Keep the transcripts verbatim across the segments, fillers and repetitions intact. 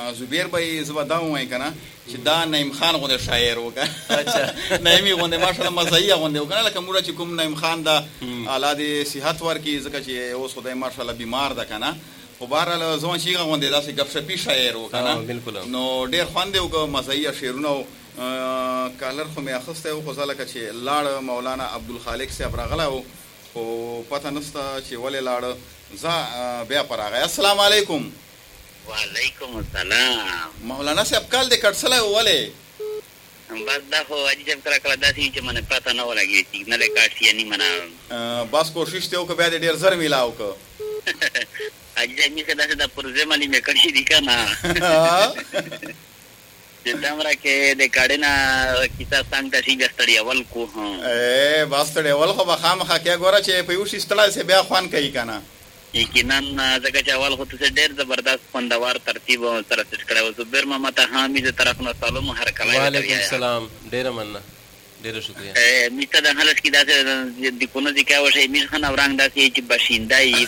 زبیر به زبا دا وای کنه چې دا نعیم خان غونډه شاعر وکړه. اچھا نعیمی غونډه ماشاءالله مزایه غونډه وکړه لکه موږ چې کوم نعیم خان دا اولاد صحت ورکی ځکه چې اوس خدای ماشاءالله بیمار ده کنه خو بهرحال زما چې هغه غونډه داسې ګپ شپي شاعر وکړه نو ډېر خوند یې وکړه مزایه شعرونه کالر خو مې اخیستی و خو زه لکه چې لاړ مولانا عبدالخالق صاحب راغلی و خو پته نشته چې ولې لاړ زه بیا پر راغی. السلام علیکم. وعلیکم السلام. مولانا صاحب کال دې کټ سلی و ولې؟ بس دا خو حاجي صاحب کله کله داسې وي چې منه پته نه ولګي سیګنل یې کاټ شي یعنې منه بس کوشش دې وکړه بیا دې ډېر زر میلاو کړه. حاجي صاحب مې ښه داسې دا پروژې مالې مې کړي دي که نه چې دمره کې د کاډې نه کیسه څنګ ته شي بیا ستړی اول کو بس ستړی اول خو به خامخا کې ګوره چې په یو شي ستړی سې بیا خوند کوي که نه یقینا ځکه چې اول خو ته ډېر زبردست خوندور ترتیب سره سیټ کړی و. زبیر محمد ته هم میز طرف نه سلام هرکلی. وعلیکم السلام. ډېره مننه ډېره شکریه. میز ته د هلس کې داسې د کونه ځای کوی شي میز ښه نورنګ داسې چې بشینده یي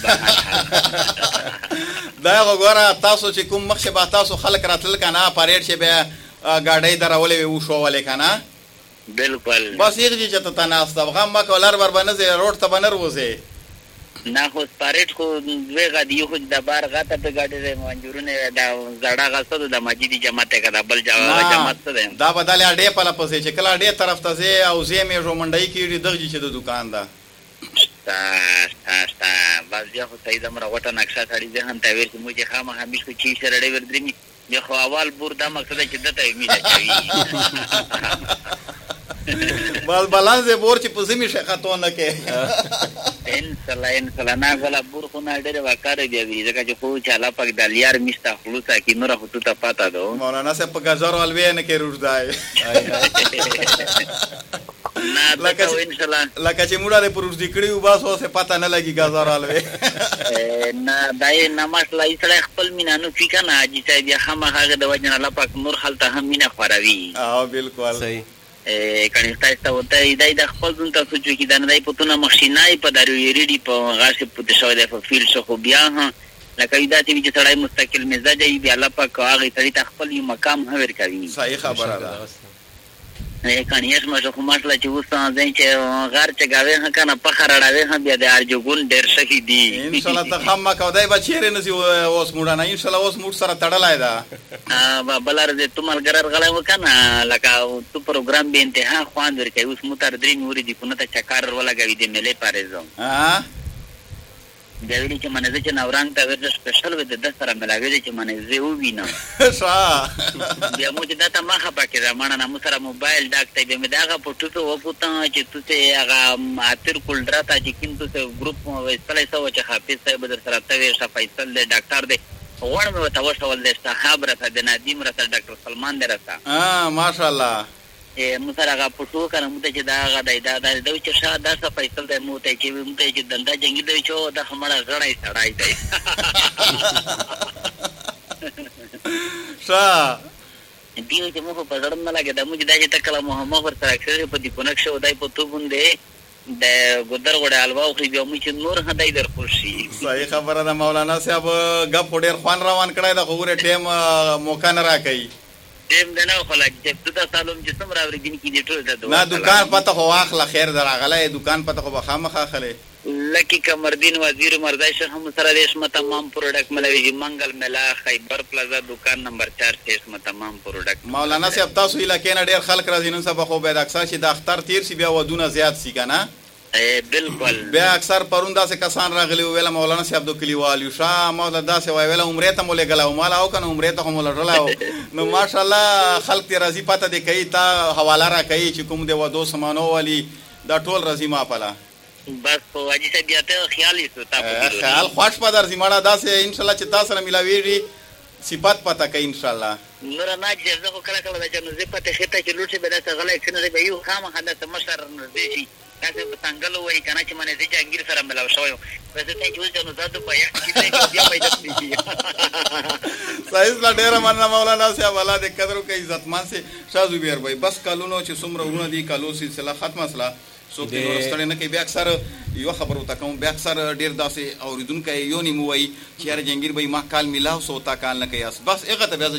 دا خو ګوره تاسو چې کوم مخکې به تاسو خلک راتلل که نه پاریډ چې بیا ګاډۍ درولې وې وشولې که نه بلکل بس هغې چې ته ته ناسته غم مه کوه لر بر به نه ځې روډ ته به نه روځې نه خو سپارټ خو دوی غدي یو خو د بار غته په ګاډي منجورونه دا زړه غسد د مسجد جماعت کده بل جماعت څه ده دا بدل اډې په لپسې چې کله اډې طرف ته ځې او زې مې جو منډای کیږي دغه چې د دکان ده تا تا بس یا خو سید امر وټه نقشه سړي ذهن ته ور چې موږ خامہ همیش کو چی سره ډېر درمي یا خو اول بور دا مقصد چې دته می دا کوي بس بالانس بور چې په زمي شخاتو نه کې ان سلا ان سلا نه غلا بور خو نه ډېر وکړ دی وی ځکه چې خو چاله پک د لیار میستا خلوصا کې نور هو ته پاتا دو مولانا صاحب په گزار الوی نه کې روزدای نه لکه ان شاء الله لکه چې موږ د پروز د کړیو بس اوسه پاتا نه لګي گزار الوی نه دای نماز لای سره خپل مینانو فکر نه اجي چې بیا هم هغه د وجه الله پاک نور خلته هم مینه خوروي او بالکل صحیح کني تاسو ته دای د خپل ځون تاسو چې دا نه دای په تونه مخشینای په دارو یریډي په غاښ په شو د فیل شو خو بیا ها لکه دا چې سړی مستقل مزاج ای بیا الله پاک هغه سړی خپل یو مقام هور کوي. صحیح خبره ده. نه کني اس ما خو ماشله چې وسه ځین چې غار چې گاوي ها کنه په خړړاوي ها بیا د ارجوګون ډېر شهیدي ان شاء الله ته هم کو دای بچیر نه سی اوس موډه نه ان شاء الله اوس موډ سره تړلای دا ا بلار دې تمال ګرر غلای وکنه لکه تو پروګرام به انتها خوان ورکې اوس متر درې نورې دي کو نه ته چکر ولګوي دې ملي پارېزم ها دا ویلي چې منځ چې نورنګ ته ورته سپیشل و د سره ملاوي چې منځ یې ووینم ښه بیا مو چې دا ته مخه پکې دا مانه نو سره موبایل ډاکټر به مې داغه پټو ته وپوتم چې تو ته هغه ماتر کولډرا ته چې کینتو ته ګروپ وایسلای سو چې حافظ صاحب در سره ته وې شفایسل د ډاکټر دی وړ مې وته وشول د صاحب راته د ندیم راته ډاکټر سلمان دی راته اه ماشاءالله مو سره هغه پټو کنه مو ته چې دا هغه دی دا د دوی چې شا دا شفایسل دی مو ته چې مو ته چې دنده جنگي دی چې دا همړه غړای سړای دی ښه دیو چې مو په ځړم نه لګي دا مو چې دا چې تکله محمد ور سره اکثر په دې کونک شو دای په تو باندې د ګدر وړه الوا خو بیا مو چې نور هداي در خوشي. صحیح خبره ده مولانا صاحب غپ ډېر خوان روان کړای دا خو ټیم موقع نه راکړي ټیم دنه خو لا چې تاسو سالم چې سم راوړي دین کې دې ټول ده نه دکان پته خو واخله خیر دراغله دکان پته خو بخامخه خله لکی کمردین وزیر مرزای شاه هم سره ریشم تمام پروډکټ ملوي منګل ملا خیبر پلازا دکان نمبر چار ریشم تمام پروډکټ. مولانا صاحب تاسو علاقې نه ډېر خلک راځي نن سبا خو به د اکثر چې د اختر تیر سی بیا ودونه زیات سی کنه بالکل بیا اکثر پرون داسې کسان راغلي ویل مولانا صاحب د کلیوال یو شاه مولا داسې وای ویل عمره ته مولې غلا مال او کنه عمره ته مول رالاو نو ماشاءالله خلک ته راضي پته دی کوي تا حواله را کوي چې کوم دی ودو سمانو والی دا ټول راضي ما پلا بس په اجي ته بیا ته خیال یې ته خیال خوش په درځي مړه داسې ان شاء الله چې تاسو سره ملاويږي صفات پته کوي ان شاء الله نور نه چې زه خو کله کله د جنو زه پته خته چې لوټه به دا غلای کنه به یو خامہ حدث مشر نږدې شي تاسو په څنګه وای کنه چې منه چې انګیر سره ملاو شوی پس ته چې جنو زادو په یا کې بیا پیدا کیږي صحیح لا ډیر مننه مولانا صاحب الله دې قدر کوي عزتمان سي شاه زبیر بھائی بس کالونو چې څومره ونه دي کالو سلسله ختمه سلا سو کې ورستړی نه کوي بیا اکثر یو خبرو تا کوم بیا اکثر ډیر داسې اوریدونکو یو نیموي چې یار جنگیر به ما کال ملاو سو تا کال نه کوي بس هغه ته بیا